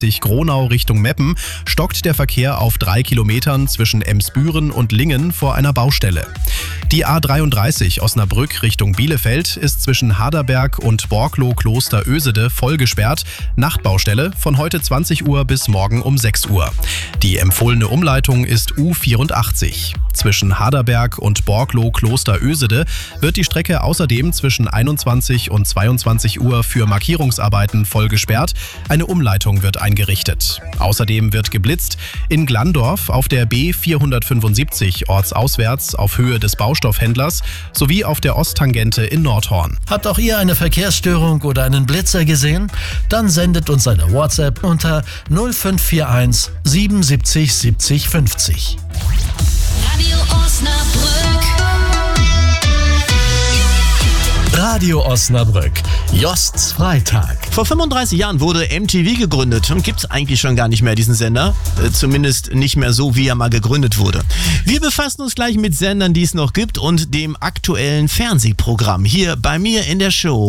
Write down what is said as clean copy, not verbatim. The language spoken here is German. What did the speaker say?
Gronau Richtung Meppen stockt der Verkehr auf 3 Kilometern zwischen Emsbüren und Lingen vor einer Baustelle. Die A33 Osnabrück Richtung Bielefeld ist zwischen Harderberg und Borklow-Kloster-Ösede voll gesperrt. Nachtbaustelle von heute 20 Uhr bis morgen um 6 Uhr. Die empfohlene Umleitung ist U84. Zwischen Harderberg und Borklow-Kloster-Ösede wird die Strecke außerdem zwischen 21 und 22 Uhr für Markierungsarbeiten voll gesperrt. Eine Umleitung wird eingerichtet. Außerdem wird geblitzt in Glandorf auf der B475 ortsauswärts auf Höhe des Baustoffhändlers sowie auf der Osttangente in Nordhorn. Habt auch ihr eine Verkehrsstörung oder einen Blitzer gesehen? Dann sendet uns eine WhatsApp unter 0541 77 70 50. Radio Osnabrück. Radio Osnabrück. Josts Freitag. Vor 35 Jahren wurde MTV gegründet und gibt's eigentlich schon gar nicht mehr, diesen Sender. Zumindest nicht mehr so, wie er mal gegründet wurde. Wir befassen uns gleich mit Sendern, die es noch gibt und dem aktuellen Fernsehprogramm hier bei mir in der Show.